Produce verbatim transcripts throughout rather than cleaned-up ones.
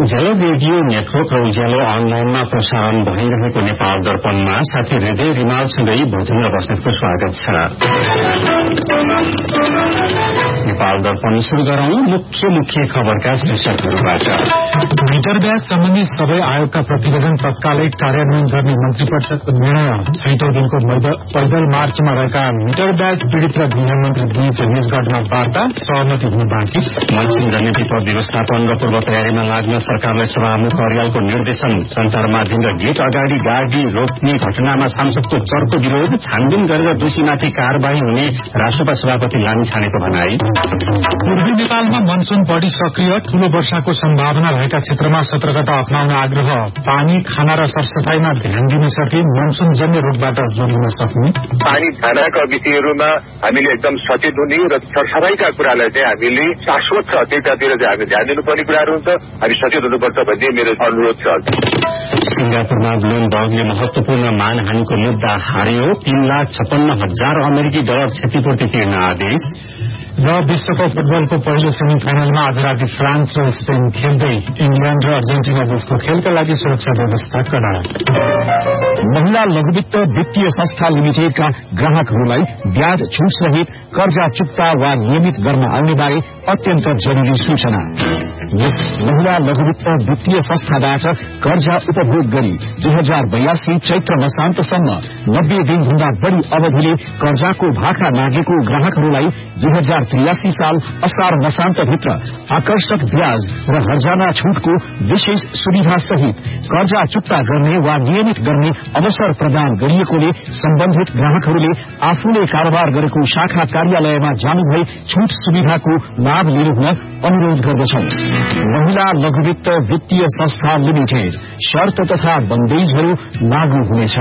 उज्यालो radio network र उज्यालो अनलाइनमा प्रसारण भइरहेको नेपाल दर्पणमा साथी हृदय रिमालसँगै भोजन बस्नेतको स्वागत छ। नेपाल दर्पण शुरू गरौं मुख्य मुख्य खबरका शीर्षकहरूबाट। मिटर ब्याज सम्बन्धी सबै आयोगका प्रतिवेदन तत्कालै कार्यान्वयन गर्ने मन्त्री परिषदको निर्णय। छैटौं दिनको पैदल मार्चमा रहेका मिटर ब्याज पीड़ित र गृहमन्त्री बीच निजगढमा वार्ता, सहमति हुन बाँकी। मनसुन रणनीति पद व्यवस्थापन र पूर्व तयारीमा लाग्न सरकारलाई सभामुख अर्यालको निर्देशन। संचार माध्यम र गेट अगाडि गाडी रोक्ने घटनामा सांसदको चर्को विरोध। छानबिन गरेर दोषीमाथि कार्यवाही हुने राष्ट्रपा सभापति लामिछानेको भनाई। पूर्वी नेपालमा मनसुन बढ़ी सक्रिय, ठूलो वर्षाको सम्भावना रहेका क्षेत्रमा सतर्कता अपनाउन आग्रह। पानी, खाना र सरसफाईमा ध्यान दिन सके मनसुन जन्य रोगबाट जोडिन सक्ने। पानी, खानाका विषयहरूमा हामीले एकदम सचेत हुने र सरसफाईका कुरालाई चाहिँ हामीले शाश्वत छ त्यतातिर चाहिँ हामी ध्यान दिनुपर्ने कुराहरू हुन्छ, हामी सचेत हुनुपर्छ भन्ने मेरो अनुरोध छ। सिंगापुरमा ब्लुमबर्गले महत्वपूर्ण मानहानिको मुद्दा हार्यो। तीन लाख छप्पन्न हजार अमेरिकी डलर क्षतिपूर्ति तिर्न आदेश। र विश्वकप फुटबलको पहिलो सेमी फाइनलमा आज राति फ्रान्स र स्पेन खेल्दै। इंग्ल्याण्ड र अर्जेन्टिना बीचको खेलका लागि सुरक्षा व्यवस्था कड़ा। महिला लघुवित्त वित्तीय संस्था लिमिटेडका ग्राहकहरूलाई ब्याज छूट सहित कर्जा चुक्ता वा नियमित गर्न आउने बारे अत्यन्त जरूरी सूचना। यस महिला लघुवित्त वित्तीय संस्थाबाट कर्जा उपभोग गरी दुई हजार बयासी चैत्र मसान्तसम्म नब्बे दिनभन्दा बढ़ी अवधिले कर्जाको भाखा मागेको ग्राहकहरूलाई दुई हजार त्रियासी साल असार मसान्तभित्र आकर्षक ब्याज र हर्जाना छूटको विशेष सुविधा सहित कर्जा चुक्ता गर्ने वा नियमित गर्ने अवसर प्रदान गरिएकोले सम्बन्धित ग्राहकहरूले आफूले कारोबार गरेको शाखा कार्यालयमा जानुभई छूट सुविधाको लाभ लिनुहुन अनुरोध गर्दछौ। महिला लघुवित्त वित्तीय संस्था लिमिटेड। शर्त तथा बन्देजहरू लागू हुनेछ।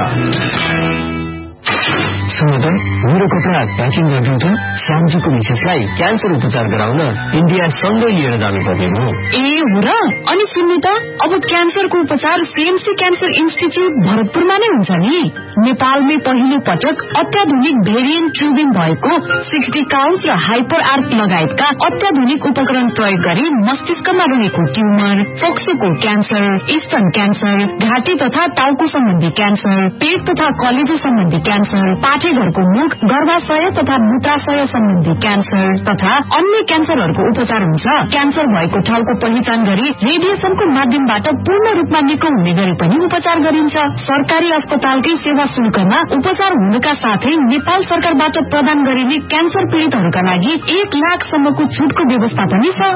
सुन्नु मेरो कपडा प्याकिङ गर्नु त श्यामजीको मिसेसलाई क्यान्सर उपचार गराउन इन्डिया सँगै लिएर जानुपर्ने हो। ए हो र? अनि सुन्नु त अब क्यान्सरको उपचार सीएमसी क्यान्सर इन्स्टिच्युट भरतपुरमा नै हुन्छ नि। नेपालमै पहिलो पटक अत्याधुनिक भेरिएन्ट ट्युबिङ भएको सिक्सटी काउन्स र हाइपर आर्क लगायतका अत्याधुनिक उपकरण प्रयोग गरी मस्तिष्कमा रहेको ट्युमर, फोक्सोको क्यान्सर, स्तन क्यान्सर, घाँटी तथा टाउको सम्बन्धी क्यान्सर, पेट तथा कलेजो सम्बन्धी क्यान्सर, पाठेघरको मुख, गर्भाशय तथा मूत्राशय सम्बन्धी क्यान्सर तथा अन्य क्यान्सरहरूको उपचार हुन्छ। क्यान्सर भएको ठाउँको पहिचान गरी रेडिएसनको माध्यमबाट पूर्ण रूपमा निको हुने गरी पनि उपचार गरिन्छ। सरकारी अस्पतालकै सेवा शुल्कमा उपचार हुनुका साथै नेपाल सरकारबाट प्रदान गरिने क्यान्सर पीड़ितहरूका लागि एक लाखसम्मको छुटको व्यवस्था पनि छ।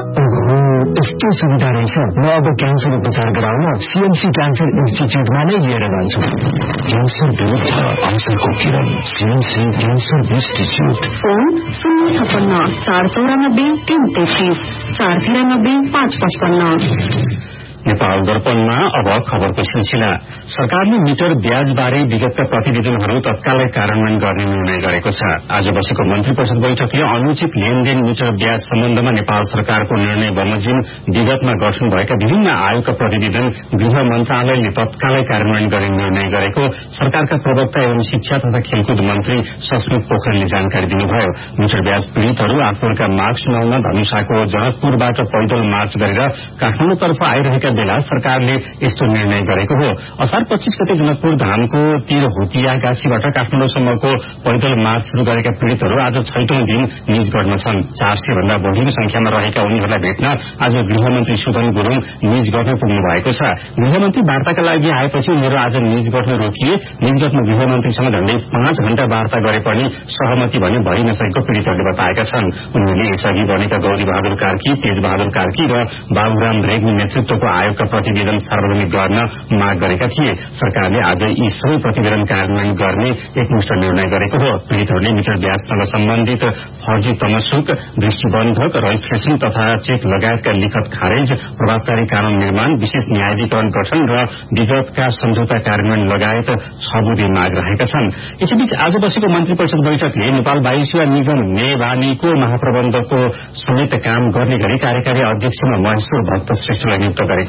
यस्तो सुविधा रहेछ। म अब क्यान्सर उपचार गराउन सीएमसी क्यान्सर इन्स्टिच्युटमा नै लिएर जान्छु। क्यान्सर विरुद्ध अवसरको किरण, सीएमसी क्यान्सर इन्स्टिच्युट। फोन शून्य छप्पन्न चार चौरानब्बे तीन तेत्तीस चार तिरानब्बे पाँच पचपन्न। नेपाल दर्पणमा अब खबरको सिलसिला। सरकारले मिटर ब्याज बारे विगतका प्रतिवेदनहरू तत्कालै कार्यान्वयन गर्ने निर्णय गरेको छ। आज बसेको मन्त्री परिषद बैठकले अनुचित लेनदेन मिटर ब्याज सम्बन्धमा नेपाल सरकारको निर्णय बमोजिम विगतमा गठन भएका विभिन्न आयोगका प्रतिवेदन गृह मन्त्रालयले तत्कालै कार्यान्वयन गर्ने निर्णय गरेको सरकारका प्रवक्ता एवं शिक्षा तथा खेलकुद मन्त्री सस्मित पोखरेलले जानकारी दिनुभयो। मिटर ब्याज पीड़ितहरू आफूहरूका माग सुनाउन धनुषाको जनकपुरबाट पैदल मार्च गरेर काठमाडौँतर्फ आइरहेका बेला सरकारले यस्तो निर्णय गरेको हो। असार पच्चीस गते जनकपुर धामको तिर होतिया गाछीबाट काठमाडौँसम्मको पैदल मार्च शुरू गरेका पीड़ितहरू आज छैटौं दिन निजगढमा छन्। चार सय भन्दा बढ़ीको संख्यामा रहेका उनीहरूलाई भेट्न आज गृहमन्त्री सुदन गुरूङ निजगढमा पुग्नु भएको छ। गृहमन्त्री वार्ताका लागि आएपछि उनीहरू आज निजगढमा रोकिए। निजगढमा गृहमन्त्रीसँग झण्डै पाँच घण्टा वार्ता गरे पनि सहमति भने भइ नसकेको पीड़ितहरूले बताएका छन्। उनीहरूले यसअघि बनेका गौरी बहादुर कार्की, तेज बहादुर कार्की र बाबुराम रेग्मी नेतृत्वको आयोगका प्रतिवेदन सार्वजनिक गर्न माग गरेका थिए। सरकारले आज यी सबै प्रतिवेदन कार्यान्वयन गर्ने एकमुष्ट निर्णय गरेको हो। पीड़ितहरूले मिटर ब्याजसँग सम्बन्धित फर्जी तमसुक, दृष्टिबन्धक, रजिस्ट्रेशन तथा चेक लगायतका लिखत खारेज, प्रभावकारी कानून निर्माण, विशेष न्यायाधिकरण गठन र विगतका सम्झौता कार्यान्वयन लगायत छ बुँदे माग रहेका छन्। यसैबीच आज बसेको मन्त्री परिषद बैठकले नेपाल वायु सेवा निगम नेवानीको महाप्रबन्धकको समेत काम गर्ने गरी कार्यकारी अध्यक्षमा महेश्वर भक्त श्रेष्ठलाई नियुक्त गरेको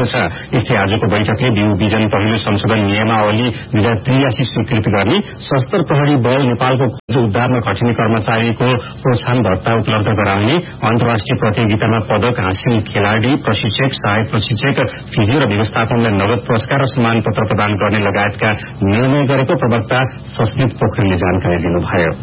भएको छ। यस्तै आजको बैठकले बिउ बिजन पहिलो संशोधन नियमावली दुई हजार त्रियासी स्वीकृत गर्ने, सशस्त्र प्रहरी बल नेपालको खोज उद्धारमा खटिने कर्मचारीको प्रोत्साहन भत्ता उपलब्ध गराउने, अन्तर्राष्ट्रिय प्रतियोगितामा पदक हासिल खेलाड़ी, प्रशिक्षक, सहायक प्रशिक्षक, फिजियो र व्यवस्थापनलाई नगद पुरस्कार र सम्मान पत्र प्रदान गर्ने लगायतका निर्णय गरेको प्रवक्ता सस्मित पोखरेलले जानकारी दिनुभयो।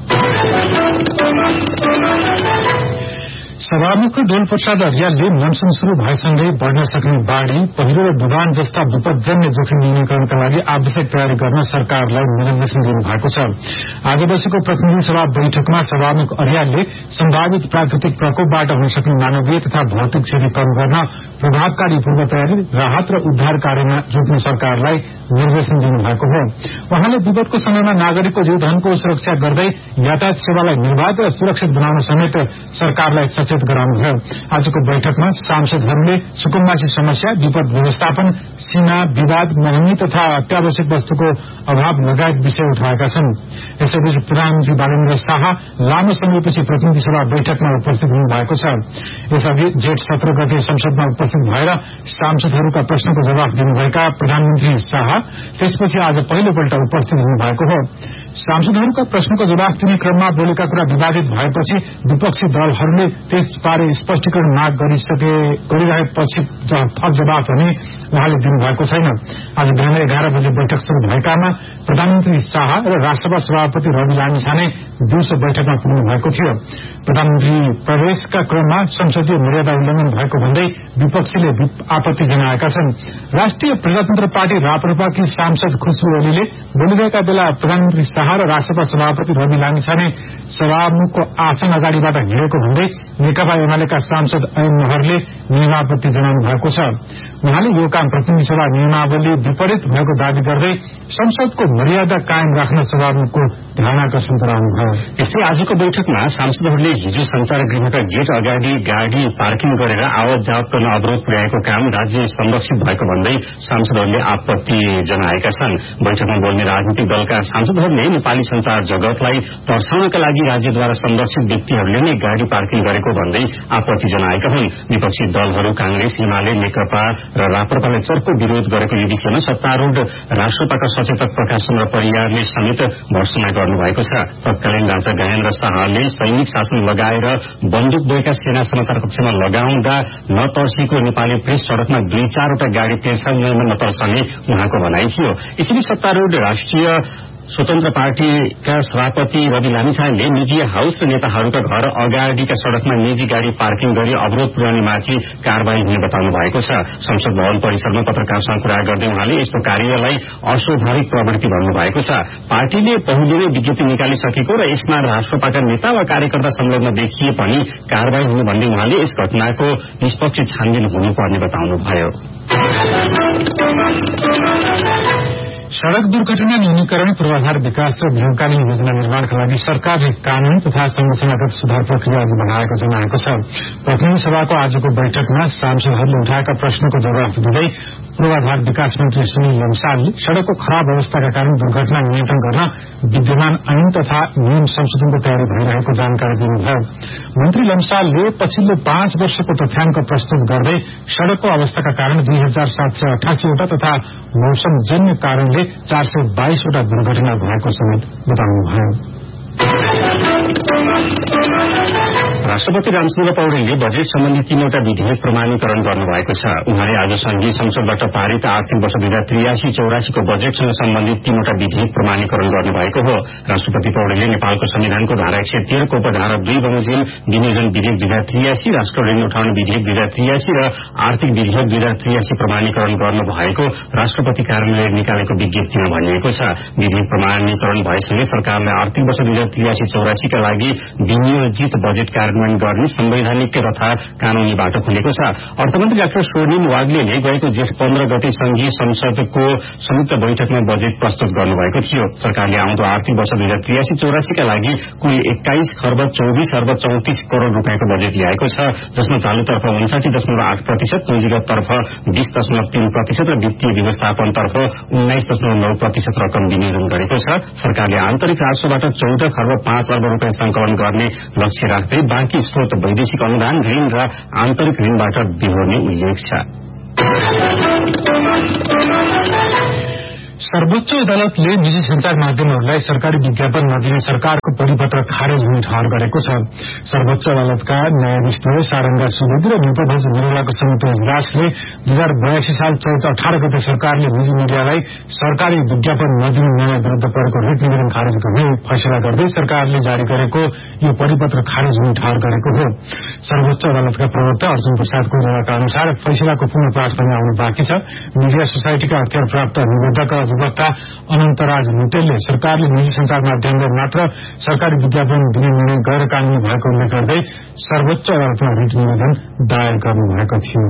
सभामुख डोल प्रसाद अर्यालले मनसून शुरू भएसँगै बढ़न सक्ने बाढ़ी, पहिरो र डुबान जस्ता विपदजन्य जोखिम न्यूनीकरणका लागि आवश्यक तयारी गर्न सरकारलाई निर्देशन दिनुभएको छ। आज बसेको प्रतिनिधि सभा बैठकमा सभामुख अर्यालले सम्भावित प्राकृतिक प्रकोपबाट हुन सक्ने मानवीय तथा भौतिक क्षति कम गर्न प्रभावकारी पूर्व तयारी, राहत र उद्धार कार्यमा जुट्ने सरकारलाई निर्देशन दिनुभएको हो। उहाँले विपदको समयमा नागरिकको जीवधनको सुरक्षा गर्दै यातायात सेवालाई निर्बाध र सुरक्षित बनाउन समेत सरकारलाई सचेत गराउनुभयो। आजको बैठकमा सांसदहरूले सुकुम्बासी समस्या, विपद व्यवस्थापन, सीमा विवाद, महँगी तथा अत्यावश्यक वस्तुको अभाव लगायत विषय उठाएका छन्। यसैबीच प्रधानमन्त्री बालेन्द्र शाह लामो समयपछि प्रतिनिधि सभा बैठकमा उपस्थित हुनुभएको छ। यसअघि जेठ सत्र गते संसदमा उपस्थित भएर सांसदहरूका प्रश्नको जवाफ दिनुभएका प्रधानमन्त्री शाह त्यसपछि आज पहिलोपल्ट उपस्थित हुनुभएको हो। सांसदहरूका प्रश्नको जवाफ दिने क्रममा बोलेका कुरा विवादित भएपछि विपक्षी दलहरूले त्यसबारे स्पष्टीकरण माग गरिसके गरिरहेपछि थप जवाफ भने उहाँले दिनुभएको छैन। आज बिहान एघार बजे बैठक शुरू भएकामा प्रधानमन्त्री शाह र राष्ट्रसभा सभापति रवि लामिछाने दिउँसो बैठकमा पुग्नु भएको थियो। प्रधानमन्त्री प्रवेशका क्रममा संसदीय मर्यादा उल्लंघन भएको भन्दै विपक्षीले आपत्ति जनाएका छन्। राष्ट्रिय प्रजातन्त्र पार्टी राप्रपाकी सांसद खुशबु ओलीले बोलिरहेका बेला प्रधानमन्त्री शाह र राष्ट्रसभा सभापति रवि लामिछाने सभामुखको आसन अगाडिबाट हिँडेको भन्दै नेकपा एमालेका सांसद ऐन महरले नियमापत्ति जनाउनु भएको छ। उहाँले यो काम प्रतिनिधि सभा नियमावली विपरीत भएको दावी गर्दै संसदको मर्यादा कायम राख्न सभामुखको ध्यानाकर्षण गराउनुभयो। यस्तै आजको बैठकमा सांसदहरूले हिजो संचार गृहका गेट अगाडि गाड़ी पार्किङ गरेर आवत जावत गर्न अवरोध पुर्याएको काम राज्य संरक्षित भएको भन्दै सांसदहरूले आपत्ति जनाएका छन्। बैठकमा बोल्ने राजनीतिक दलका सांसदहरूले नेपाली संचार जगतलाई तर्साउनका लागि राज्यद्वारा संरक्षित व्यक्तिहरूले नै गाड़ी पार्किङ गरेको भन्दै आपत्ति जनाएका हुन्। विपक्षी दलहरू कांग्रेस, एमाले, नेकपा र राप्रपाले चर्को विरोध गरेको यो विषयमा सत्तारूढ़ राष्ट्रपाका सचेतक प्रकाश चन्द्र परियारले समेत भर्सना गर्नुभएको छ। तत्कालीन राजा ज्ञानेन्द्र शाहले सैनिक शासन लगाएर बन्दुक बोकेका सेना समाचार कक्षमा लगाउँदा नतर्सिएको नेपाली प्रेस सड़कमा दुई चारवटा गाड़ी तेर्साउनमा नतर्सने उहाँको भनाइ थियो। यसैबीच सत्तारूढ़ राष्ट्रिय स्वतन्त्र पार्टीका सभापति रवि लामिछानेले मीडिया हाउस र नेताहरूका घर अगाडिका सड़कमा निजी गाड़ी पार्किङ गरी अवरोध पुर्याउनेमाथि कार्यवाही हुने बताउनु भएको छ। संसद भवन परिसरमा पत्रकारसँग कुरा गर्दै उहाँले यस्तो कार्यलाई अस्वाभाविक प्रवृत्ति भन्नुभएको छ। पार्टीले पहिले नै विज्ञप्ति निकालिसकेको र यसमा राष्ट्रपाका नेता वा कार्यकर्ता संलग्न देखिए पनि कार्यवाही हुने भन्दै उहाँले यस घटनाको निष्पक्ष छानबिन हुनुपर्ने बताउनुभयो। सड़क दुर्घटना न्यूनीकरण, पूर्वाधार विकास र दीर्घकालीन योजना निर्माणका लागि सरकारले कानून तथा संरचनागत सुधार प्रक्रिया अघि बढ़ाएको जनाएको छ। प्रतिनिधि सभाको आजको बैठकमा सांसदहरूले उठाएका प्रश्नको जवाफ दिँदै पूर्वाधार विकास मन्त्री सुनिल लम्सालले सड़कको खराब अवस्थाका कारण दुर्घटना नियन्त्रण गर्न विद्यमान ऐन तथा नियम संशोधनको तयारी भइरहेको जानकारी दिनुभयो। मन्त्री लम्सालले पछिल्लो पाँच वर्षको तथ्याङ्क प्रस्तुत गर्दै सड़कको अवस्थाका कारण दुई हजार सात सय अठासीवटा तथा मौसमजन्य कारणले चार सय बाइसवटा दुर्घटना भएको समेत बताउनुभयो। राष्ट्रपति रामचन्द्र पौडेलले बजेट सम्बन्धी तीनवटा विधेयक प्रमाणीकरण गर्नुभएको छ। उहाँले आज संघीय संसदबाट पारित आर्थिक वर्ष दुई हजार त्रियासी चौरासीको बजेटसँग सम्बन्धित तीनवटा विधेयक प्रमाणीकरण गर्नुभएको हो। राष्ट्रपति पौडेलले नेपालको संविधानको धारा एक सय तेह्रको उपधारा दुई बमोजिम विनियोजन विधेयक दुई हजार त्रियासी, राष्ट्र ऋण उठाउने विधेयक दुई हजार त्रियासी र आर्थिक विधेयक दुई हजार त्रियासी प्रमाणीकरण गर्नुभएको राष्ट्रपति कार्यालयले निकालेको विज्ञप्तिमा भनिएको छ। विधेयक प्रमाणीकरण भएसँगै सरकारलाई आर्थिक वर्ष दुई हजार त्रियासी चौरासीका लागि विनियोजित बजेट कार्यान्वयन गर्ने संवैधानिक तथा कानूनी बाटो खुलेको छ। अर्थमन्त्री डाक्टर स्वर्णिम वाग्लेले गएको जेठ पन्ध्र गते संघीय संसदको संयुक्त बैठकमा बजेट प्रस्तुत गर्नुभएको थियो। सरकारले आउँदो आर्थिक वर्ष दुई हजार त्रियासी चौरासीका लागि कुल एक्काइस खर्ब चौबिस अर्ब चौतिस करोड़ रूपियाँको बजेट ल्याएको छ, जसमा चालुतर्फ उन्साठी दशमलव आठ प्रतिशत, पुँजीगततर्फ बीस दशमलव तीन प्रतिशत र वित्तीय व्यवस्थापनतर्फ उन्नाइस दशमलव नौ प्रतिशत रकम विनियोजन गरेको छ। सरकारले आन्तरिक राजस्वबाट चौध खर्ब पाँच अर्ब रूपियाँ संकलन गर्ने लक्ष्य राख्दै बाँकी स्रोत वैदेशिक अनुदान, ऋण र आन्तरिक ऋणबाट बिहोर्ने उल्लेख छ। सर्वोच्च अदालतले निजी संचार माध्यमहरूलाई सरकारी विज्ञापन नदिने सरकारको परिपत्र खारेज हुने ठहर गरेको छ। सर्वोच्च अदालतका न्यायाधीशद्वय सारंगा सुवेदी र निपध्वज निरौलाको संयुक्त इजलासले दुई हजार बयासी साल चौध अठारह गते सरकारले निजी मीडियालाई सरकारी विज्ञापन नदिने निर्णय विरूद्ध परेको रिट निवेदन खारेज गर्ने फैसला गर्दै सरकारले जारी गरेको यो परिपत्र खारेज हुने ठहर गरेको हो। सर्वोच्च अदालतका प्रवक्ता अर्जुन प्रसाद कोइरालाका अनुसार फैसलाको पुनः पाठ पनि आउनु बाँकी छ। मीडिया सोसाइटीका अख्तियार प्राप्त निवेदक अधिवक्ता अनन्तराज लुटेलले सरकारले निजी संचार माध्यमलाई मात्र सरकारी विज्ञापन दिने निर्णय गैर कानूनी भएको उल्लेख गर्दै सर्वोच्च अदालतमा रिट निवेदन दायर गर्नुभएको थियो।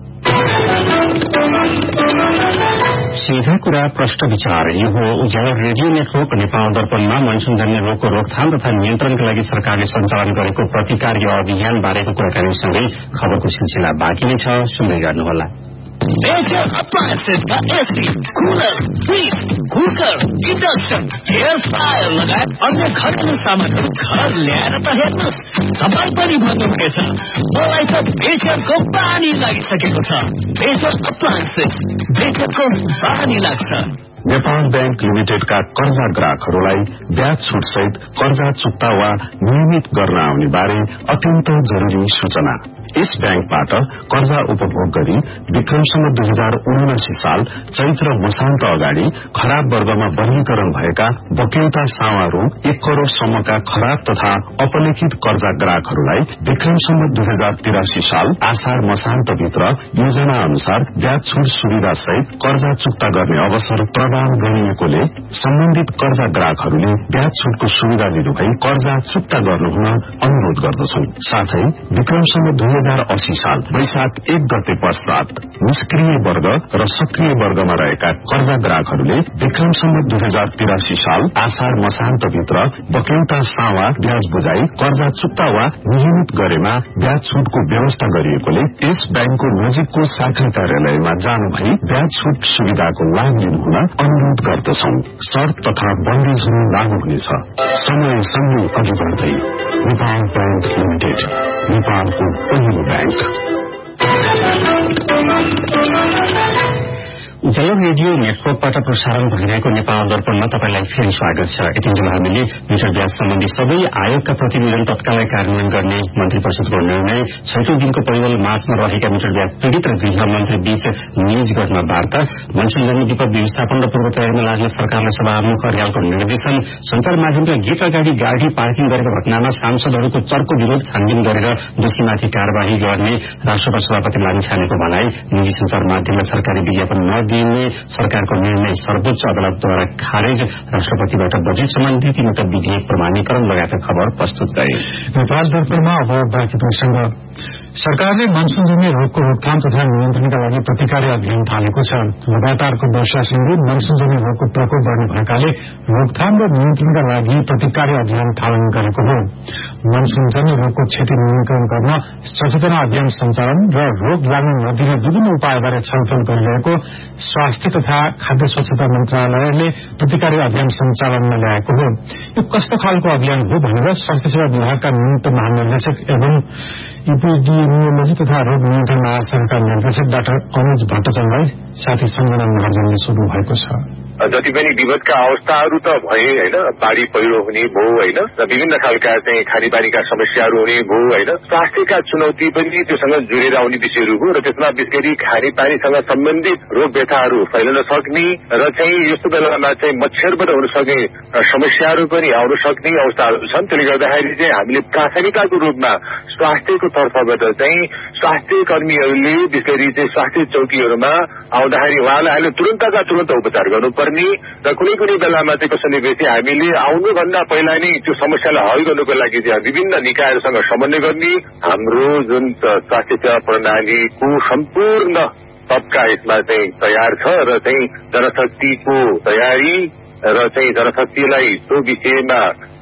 सीधा कुरा प्रश्न विचार यो हो उज्यालो रेडियो नेटवर्क नेपाल दर्पणमा मनसुनजन्य रोगको रोकथाम तथा नियन्त्रणका लागि सरकारले सञ्चालन गरेको प्रतिकार्य अभियान बारेको कुराकानीसँगै खबरको सिलसिला बाँकी नै छ, सुन्दै गर्नुहोला। Major appliances का AC, cooler, fridge, cooker, induction, air fryer लगायत अन्य घरेलु सामानहरू घर ल्याएर त हेर्नुहोस्, तपाईँ पनि भन्नुहुनेछ मलाई त बेचरको पानी लागिसकेको छ। बेचर अप्लायन्सेस, बेचरको पानी लाग्छ। नेपाल बैंक लिमिटेडका कर्जा ग्राहकहरूलाई ब्याज छुट सहित कर्जा चुक्ता वा नियमित गर्न आउने बारे अत्यन्त जरूरी सूचना। यस ब्याङ्कबाट कर्जा उपभोग गरी विक्रमसँग दुई हजार उनासी साल चैत्र मसान्त अगाडि खराब वर्गमा वर्गीकरण भएका बक्यौता सावाहरू एक करोड़ सम्मका खराब तथा अपलेखित कर्जा ग्राहकहरूलाई विक्रमसँग दुई हजार तिरासी साल आषाढ़ मसान्तभित्र योजना अनुसार ब्याज छुट सुविधा सहित कर्जा चुक्ता गर्ने अवसर प्रदान गरिएकोले सम्बन्धित कर्जा ग्राहकहरूले ब्याज छुटको सुविधा लिनुभई कर्जा चुक्ता गर्नुहुन अनुरोध गर्दछन्। साथै विक्रमसँग दुई हजार अस्सी साल वैशाख एक गते पश्चात निष्क्रिय वर्ग र सक्रिय वर्गमा रहेका कर्जा ग्राहकहरूले विक्रमसँग दुई हजार तिरासी साल आषाढ़ मसान्तभित्र बक्यौता सावा ब्याज बुझाई कर्जा चुक्ता वा नियमित गरेमा ब्याज छुटको व्यवस्था गरिएकोले यस ब्याङ्कको नजिकको शाखा कार्यालयमा जानु भई ब्याज छुट सुविधाको लाभ लिनुहुन अनुरोध गर्दछौ। शर्त तथा बन्देजहरू लागू हुनेछ। समय सँगै अघि बढ्दै नेपाल बैंक लिमिटेड, नेपालको पहिलो बैंक। उज्यालो रेडियो नेटवर्कबाट प्रसारण भइरहेको नेपाल दर्पणमा तपाईलाई फेरि स्वागत छ। यतिन्जेल हामीले मिटर ब्याज सम्बन्धी सबै आयोगका प्रतिवेदन तत्कालै कार्यान्वयन गर्ने मन्त्री परिषदको निर्णय, छैटौं दिनको पैदल मार्चमा रहेका मिटर ब्याज पीड़ित र गृह मन्त्री बीच निजगढमा वार्ता, मनसुनजन्य विपद व्यवस्थापन र पूर्व तयारीमा लाग्ने सरकारलाई सभामुख अर्यालको निर्देशन, संचार माध्यमका गेट अगाडि गाडी पार्किङ गरेको घटनामा सांसदहरूको चर्को विरोध छानबिन गरेर दोषीमाथि कार्यवाही गर्ने राष्ट्रपति सभापति लामिछानेको भनाई, निजी संचार माध्यमलाई सरकारी विज्ञापन नदिने सरकारको निर्णय सर्वोच्च अदालतद्वारा खारेज, राष्ट्रपतिबाट बजेट सम्बन्धी तीनवटा विधेयक प्रमाणीकरण लगायतका खबर प्रस्तुत गरे। नेपाल दर्पणमा अब बाँकी प्रसंग। सरकारले मनसुनजन्य रोगको रोकथाम तथा नियन्त्रणका लागि प्रतिकार्य अभियान थालेको छ। लगातारको वर्षासँगै मनसुनजन्य रोगको प्रकोप बढ़ने भएकाले रोकथाम र नियन्त्रणका लागि प्रतिकार्य अभियान थालन गरेको हो। मनसुनजन्य रोगको क्षति न्यूनीकरण गर्न सचेतना अभियान सञ्चालन र रोग लाग्न नदिने विभिन्न उपायबारे छलफल गरिरहेको स्वास्थ्य तथा खाद्य स्वच्छता मन्त्रालयले प्रतिकार्य अभियान सञ्चालनमा ल्याएको हो। यो कस्तो खालको अभियान हो भनेर स्वास्थ्य सेवा विभागका नियुक्त महानिर्देशक एवं इपिडिमियोलोजी तथा रोग नियन्त्रण महाशाखाका निर्देशक डाक्टर अनुज भट्टाचार्यलाई साथी सञ्जना महर्जनले सोध्नु भएको छ। जति पनि विपदका अवस्थाहरू त भए होइन, बाढ़ी पहिरो हुने भयो होइन, र विभिन्न खालका चाहिँ खानेपानीका समस्याहरू हुने भयो होइन, स्वास्थ्यका चुनौती पनि त्योसँग जोडेर आउने विषयहरू हो र त्यसमा विशेष गरी खानेपानीसँग सम्बन्धित रोग व्यथाहरू फैलन सक्ने र चाहिँ यस्तो बेलामा चाहिँ मच्छरबाट हुन सक्ने समस्याहरू पनि आउन सक्ने अवस्थाहरू छन्। त्यसले गर्दाखेरि चाहिँ हामीले प्राथमिकताको रूपमा स्वास्थ्यको तर्फबाट चाहिँ स्वास्थ्य कर्मीहरूले विशेष गरी चाहिँ स्वास्थ्य चौकीहरूमा आउँदाखेरि उहाँलाई तुरन्तका तुरन्त उपचार गर्नुपर्ने र कुनै कुनै बेलामा चाहिँ कसैले व्यक्ति हामीले आउनुभन्दा पहिला नै त्यो समस्यालाई हल गर्नुको लागि चाहिँ विभिन्न निकायहरूसँग समन्वय गर्ने, हाम्रो जुन स्वास्थ्य सेवा प्रणालीको सम्पूर्ण तबका यसमा चाहिँ तयार छ र चाहिँ जनशक्तिको तयारी र चाहिँ जनशक्तिलाई त्यो विषयमा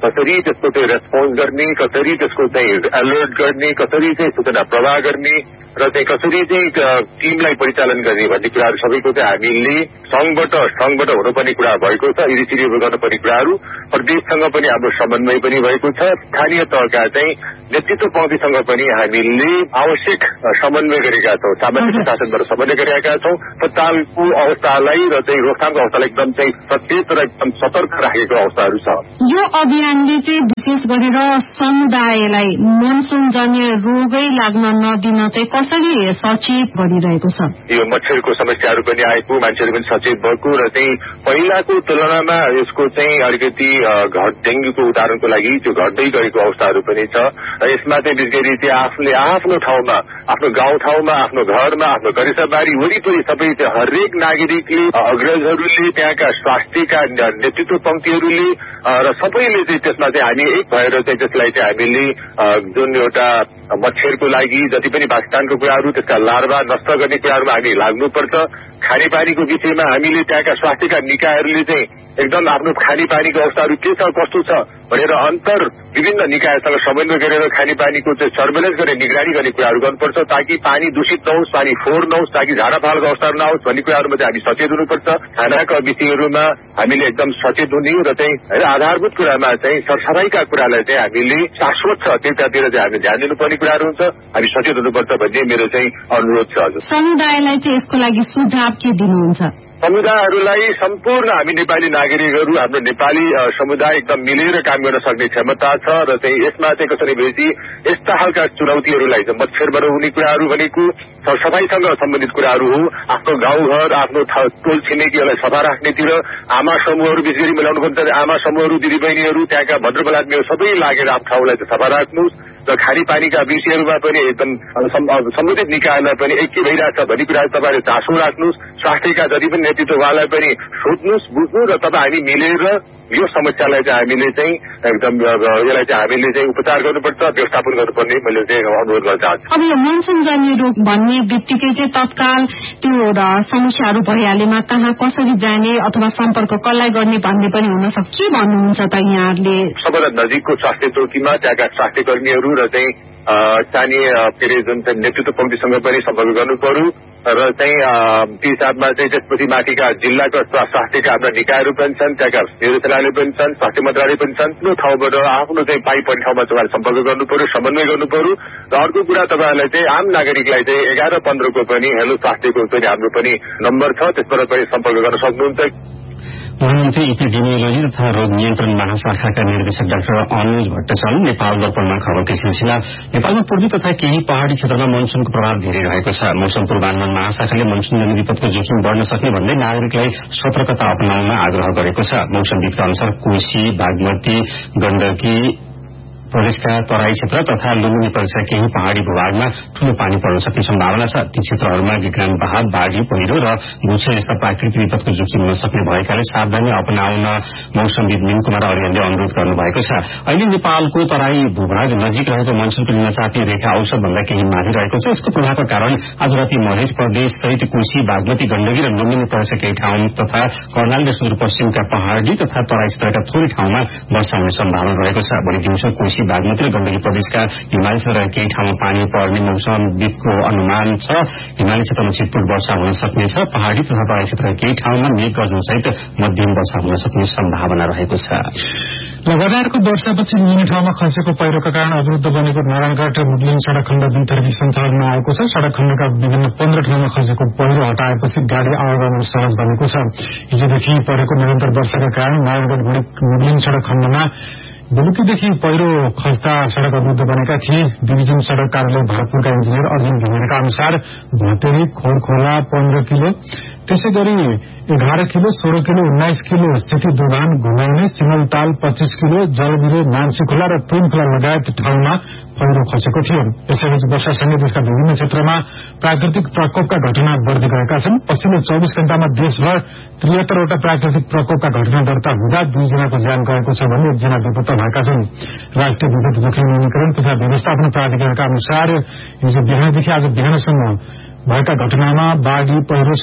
कसरी त्यसको चाहिँ रेस्पोन्स गर्ने, कसरी त्यसको चाहिँ अलर्ट गर्ने, कसरी चाहिँ सूचना प्रवाह गर्ने र चाहिँ कसरी चाहिँ टिमलाई परिचालन गर्ने भन्ने कुराहरू सबैको चाहिँ हामीले संघबाट संघबाट हुनुपर्ने कुरा भएको छ। इरिसिरी गर्नुपर्ने कुराहरू प्रदेशसँग पनि हाम्रो समन्वय पनि भएको छ। स्थानीय तहका चाहिँ नेतृत्व पङ्क्तिसँग पनि हामीले आवश्यक समन्वय गरेका छौँ, सामान्य प्रशासनबाट समन्वय गरेका छौँ। अस्पतालको अवस्थालाई र चाहिँ रोकथामको अवस्थालाई एकदम चाहिँ सचेत र एकदम सतर्क राखेको अवस्थाहरू छ। यो अभियानले चाहिँ विशेष गरेर समुदायलाई मनसुनजन्य रोगै लाग्न नदिन चाहिँ कसरी सचेत गरिरहेको छ? यो मच्छरको समस्याहरू पनि आएको, मान्छेहरू पनि सचेत भएको र चाहिँ पहिलाको तुलनामा यसको चाहिँ अलिकति घट डेंगूको उदाहरणको लागि त्यो घट्दै गएको अवस्थाहरू पनि छ र यसमा चाहिँ विशेष गरी चाहिँ आफूले आफ्नो ठाउँमा, आफ्नो गाउँठाउँमा, आफ्नो घरमा, आफ्नो करिसाबारी वरिपरि सबै हरेक नागरिकले, अग्रजहरूले, त्यहाँका स्वास्थ्यका नेतृत्व पङ्क्तिहरूले र सबैले चाहिँ त्यसमा चाहिँ हामी एक भएर चाहिँ त्यसलाई चाहिँ हामीले जुन एउटा मच्छरको लागि जति पनि वासस्थानको कुराहरू, त्यसका लार्वा नष्ट गर्ने कुराहरूमा हामी लाग्नुपर्छ। खानेपानीको विषयमा हामीले त्यहाँका स्वास्थ्यका निकायहरूले चाहिँ एकदम आफ्नो खानेपानीको अवस्थाहरू के छ, कस्तो छ भनेर अन्तर विभिन्न निकायसँग समन्वय गरेर खानेपानीको चाहिँ सर्वेलेन्स गर्ने, निगरानी गर्ने कुराहरू गर्नुपर्छ ताकि पानी दूषित नहोस्, पानी फोहोर नहोस्, ताकि झाडापालको अवस्थाहरू नहोस् भन्ने कुराहरूमा चाहिँ हामी सचेत हुनुपर्छ। खानाका विषयहरूमा हामीले एकदम सचेत हुने र चाहिँ आधारभूत कुरामा चाहिँ सरसफाइका कुरालाई चाहिँ हामीले शाश्वत छ त्यतातिर चाहिँ हामीले ध्यान दिनुपर्ने कुराहरू हुन्छ, हामी सचेत हुनुपर्छ भन्ने मेरो चाहिँ अनुरोध छ। हजुर, समुदायलाई चाहिँ यसको लागि सुझाव के दिनुहुन्छ? समुदायहरूलाई सम्पूर्ण हामी नेपाली नागरिकहरू, हाम्रो नेपाली समुदाय एकदम मिलेर काम गर्न सक्ने क्षमता छ र चाहिँ यसमा चाहिँ कसरी भनेपछि यस्ता खालका चुनौतीहरूलाई चाहिँ मच्छरबाट हुने कुराहरू भनेको सरसफाइसँग सम्बन्धित कुराहरू हो। आफ्नो गाउँघर, आफ्नो टोल छिमेकीहरूलाई सफा राख्नेतिर आमा समूहहरू, विशेष गरी मिलाउनु पर्छ आमा समूहहरू, दिदीबहिनीहरू, त्यहाँका भद्रबलात्मीहरू सबै लागेर आफ्नो ठाउँलाई चाहिँ सफा राख्नुहोस् र खानेपानीका विषयहरूमा पनि एकदम सम्बन्धित निकायलाई पनि ऐक्य भइरहेछ भन्ने कुरा तपाईँले चासो राख्नुहोस्। स्वास्थ्यका जति पनि नेतृत्ववालाई पनि सोध्नुहोस्, बुझ्नु र तपाईँ हामी मिलेर यो समस्यालाई चाहिँ हामीले चाहिँ एकदम यसलाई चाहिँ हामीले चाहिँ उपचार गर्नुपर्छ, व्यवस्थापन गर्नुपर्ने मैले चाहिँ अनुरोध गर्न चाहन्छु। अब यो मनसुनजन्य रोग भन्ने बित्तिकै चाहिँ तत्काल त्यो समस्याहरू भइहालेमा कहाँ कसरी जाने अथवा सम्पर्क कसलाई गर्ने भन्ने पनि हुन सक्छ। के भन्नुहुन्छ त यहाँहरूले? सबभन्दा नजिकको स्वास्थ्य चौकीमा त्यहाँका स्वास्थ्य कर्मीहरू र चाहिँ स्थानीय के अरे जुन चाहिँ नेतृत्व पङ्क्तिसँग पनि सम्पर्क गर्नु पर्यो र चाहिँ ती हिसाबमा चाहिँ त्यसपछि माथिका जिल्लाका स्वास्थ्यका हाम्रा निकायहरू पनि छन्, त्यहाँका निर्देशनालय पनि छन्, स्वास्थ्य मन्त्रालय पनि छन्। त्यो ठाउँबाट आफ्नो चाहिँ पाइ पर्ने ठाउँमा तपाईँले सम्पर्क गर्नु पर्यो, समन्वय गर्नु पर्यो। र अर्को कुरा तपाईँहरूलाई चाहिँ आम नागरिकलाई चाहिँ एघार पन्ध्रको पनि हेलो स्वास्थ्यको पनि हाम्रो पनि नम्बर छ, त्यसबाट पनि सम्पर्क गर्न सक्नुहुन्छ। हुनुहुन्छ इपिडेमियोलोजी तथा रोग नियन्त्रण महाशाखाका निर्देशक डाक्टर अनुज भट्टाचार्य। नेपाल दर्पणमा खबरकै सिलसिला। नेपालमा पूर्वी तथा केही पहाड़ी क्षेत्रमा मनसुनको प्रभाव धेरै रहेको छ। मौसम पूर्वानुमान महाशाखाले मनसुनजन्य विपदको जोखिम बढ्न सक्ने भन्दै नागरिकलाई सतर्कता अपनाउन आग्रह गरेको छ। मौसमविदका अनुसार कोशी, बागमती, गण्डकी प्रदेशका तराई क्षेत्र तथा लुम्बिनी प्रदेशका केही पहाड़ी भूभागमा ठूलो पानी पर्न सक्ने सम्भावना छ। ती क्षेत्रहरूमा विज्ञान बहाव, बाढ़ी, पहिरो र भूक्षय जस्ता प्राकृतिक विपदको जोखिम हुन सक्ने भएकाले सावधानी अपनाउन मौसमविद मीन कुमार अर्यालले अनुरोध गर्नुभएको छ। अहिले नेपालको तराई भूभाग नजिक रहेको मनसुनको निम्नचापी रेखा औसत भन्दा केही माथि रहेको छ। यसको प्रभावका कारण आज राति मधेस प्रदेश सहित कोशी, बागमती, गण्डकी र लुम्बिनी प्रदेशका केही ठाउँ तथा कर्णाली र सुदूरपश्चिमका पहाड़ी तथा तराई क्षेत्रका थोरै ठाउँमा वर्षा हुने सम्भावना रहेको छ। भोलि दिउँसो कोशी, बागमती र गण्डकी प्रदेशका हिमाली क्षेत्रका केही ठाउँमा पानी पर्ने मौसमविदको अनुमान छ। हिमाली क्षेत्रमा छिटपुट वर्षा हुन सक्नेछ। पहाड़ी तथा तराई क्षेत्रका केही ठाउँमा मेघ गर्जन सहित मध्यम वर्षा हुन सक्ने सम्भावना रहेको छ। लगातारको वर्षापछि विभिन्न ठाउँमा खसेको पहिरोका कारण अवरुद्ध बनेको नारायणघाट मुगलिन सड़क खण्ड दुई तर्फी सञ्चालनमा आएको छ। सड़क खण्डका विभिन्न पन्ध्र ठाउँमा खसेको पहिरो हटाएपछि गाड़ी आवागमन सहज बनेको छ। हिजोदेखि परेको निरन्तर वर्षाका कारण नारायणघाट मुगलिन सड़क खण्डमा बेलुकीदेखि पहिरो खस्दा सड़क अवरुद्ध बनेका थिए। डिभिजन सड़क कार्यालय भरतपुरका इन्जिनियर अर्जुन ढुङ्गेका अनुसार भतेरी, खोरखोला पन्ध्र किलो, त्यसै गरी एघार किलो, सोह्र किलो, उन्नाइस किलो, सेती दोभान, घुमाउने, सिमलताल पच्चीस किलो, जलबिरो, मानसी खोला र तुन खोला लगायत ठाउँमा पहिरो खसेको थियो। यसैबीच वर्षासँगै देशका विभिन्न क्षेत्रमा प्राकृतिक प्रकोपका घटना बढ़दै गएका छन्। पछिल्लो चौबिस घण्टामा देशभर त्रिहत्तरवटा प्राकृतिक प्रकोपका घटना दर्ता हुँदा दुईजनाको ज्यान गएको छ भने एकजना बेपत्ता भएका छन्। राष्ट्रिय विपद जोखिम न्यूनीकरण तथा व्यवस्थापन प्राधिकरणका अनुसार हिजो बिहानदेखि आज बिहानसम्म भएका घटनामा बाढ़ी, पहिरो, सर्पदंश,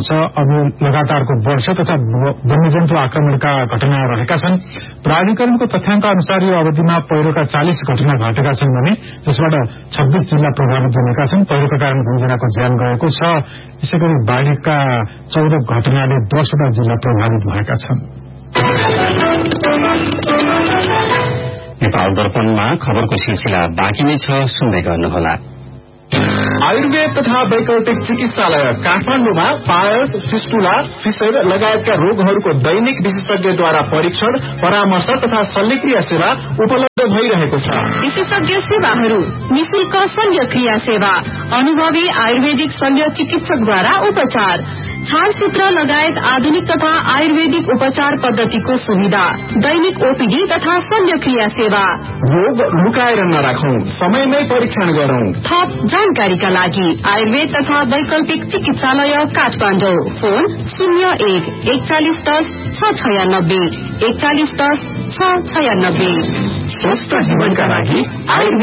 छ। अब लगातारको वर्षा तथा वन्यजन्तु आक्रमणका घटना रहेका छन्। प्राधिकरणको तथ्याङ्क अनुसार यो अवधिमा पहिरोका चालिस घटना घटेका छन् भने जसबाट छब्बीस जिल्ला प्रभावित बनेका छन्। पहिरोका कारण दुईजनाको ज्यान गएको छ। यसैगरी बाढ़ीका चौध घटनाले दसवटा जिल्ला प्रभावित भएका छन्। नेपाल दर्पणमा खबरको सिलसिला बाँकी नै छ, सुन्दै गर्नुहोला। आयुर्वेद तथा वैकल्पिक चिकित्सालय काठमाडौँमा पायल्स, फिस्टुला, फिसर लगायतका रोगहरूको दैनिक विशेषज्ञद्वारा परीक्षण, परामर्श तथा शल्यक्रिया सेवा उपलब्ध भइरहेको छ। विशेषज्ञ सेवाहरू, निशुल्क शल्यक्रिया सेवा, अनुभवी आयुर्वेदिक शल्य चिकित्सकद्वारा उपचार, छालसूत्र लगायत आधुनिक तथा आयुर्वेदिक उपचार पद्धतिको सुविधा, दैनिक ओपीडी तथा शल्यक्रिया सेवा। रोग लुकाएर नराखौं, समयमै परीक्षण गरौं। थप जानकारीका लागि आयुर्वेद तथा वैकल्पिक चिकित्सालय काठमाडौँ, फोन शून्य एक एकचालिस दस छ छयानब्बे एकचालिस दस छ छयानब्बे। स्वस्थ जीवनका लागि